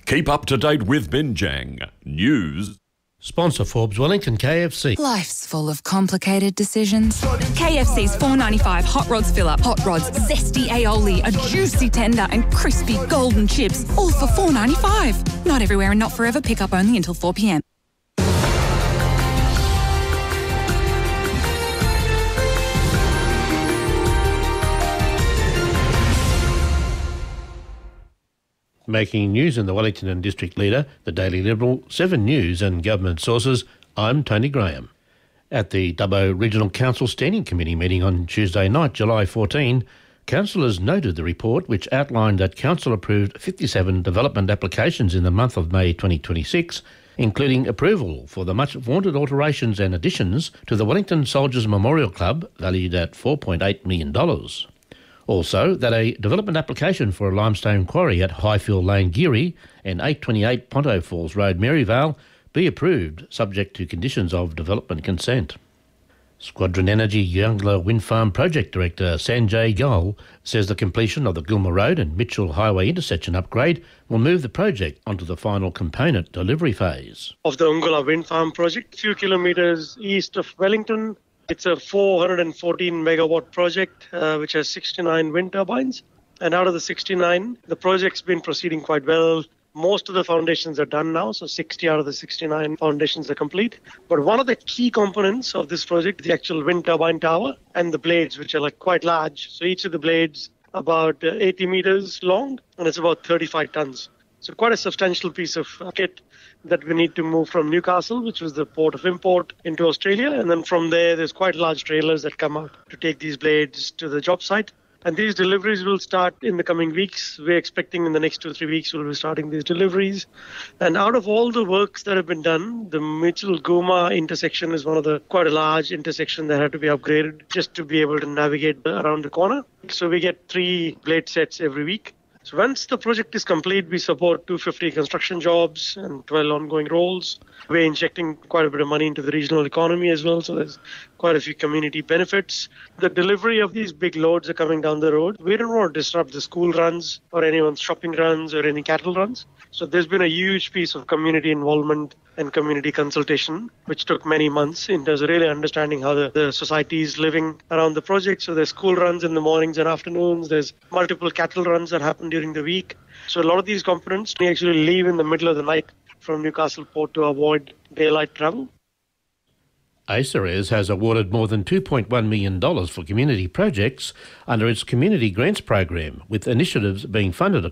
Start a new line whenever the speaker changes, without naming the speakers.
Keep up to date with Binjang News.
Sponsor Forbes Wellington KFC.
Life's full of complicated decisions. KFC's $4.95 Hot Rods Fill-Up. Hot Rods, zesty aioli, a juicy tender and crispy golden chips, all for $4.95. Not everywhere and not forever. Pick up only until 4 p.m.
Making news in the Wellington and District Leader, the Daily Liberal, 7 News and government sources, I'm Tony Graham. At the Dubbo Regional Council Standing Committee meeting on Tuesday night, July 14, councillors noted the report which outlined that Council approved 57 development applications in the month of May 2026, including approval for the much-vaunted alterations and additions to the Wellington Soldiers Memorial Club, valued at $4.8 million. Also, that a development application for a limestone quarry at Highfield Lane, Geary, and 828 Ponto Falls Road, Maryvale, be approved, subject to conditions of development consent. Squadron Energy Youngler Wind Farm Project Director Sanjay Goel says the completion of the Gilmer Road and Mitchell Highway intersection upgrade will move the project onto the final component delivery phase.
Of the Ungala Wind Farm project, a few kilometres east of Wellington. It's a 414 megawatt project which has 69 wind turbines. And out of the 69, the project's been proceeding quite well. Most of the foundations are done now, so 60 out of the 69 foundations are complete. But one of the key components of this project is the actual wind turbine tower and the blades, which are quite large. So each of the blades about 80 meters long, and it's about 35 tons. So quite a substantial piece of kit that we need to move from Newcastle, which was the port of import, into Australia. And then from there's quite large trailers that come out to take these blades to the job site. And these deliveries will start in the coming weeks. We're expecting in the next 2 or 3 weeks we'll be starting these deliveries. And out of all the works that have been done, the Mitchell-Guma intersection is one of the quite a large intersection that had to be upgraded just to be able to navigate around the corner. So we get 3 blade sets every week. So once the project is complete, we support 250 construction jobs and 12 ongoing roles. We're injecting quite a bit of money into the regional economy as well, so there's quite a few community benefits. The delivery of these big loads are coming down the road. We don't want to disrupt the school runs or anyone's shopping runs or any cattle runs. So there's been a huge piece of community involvement and community consultation, which took many months in terms of really understanding how the society is living around the project. So there's school runs in the mornings and afternoons. There's multiple cattle runs that happen during the week. So a lot of these components, we actually leave in the middle of the night from Newcastle Port to avoid daylight travel.
ACERES has awarded more than $2.1 million for community projects under its Community Grants Program, with initiatives being funded